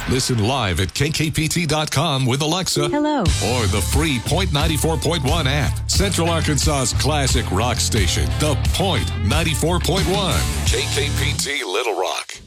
Listen live at kkpt.com with Alexa. Hello. Or the free Point 94.1 app. Central Arkansas's classic rock station, The Point 94.1. KKPT Little Rock.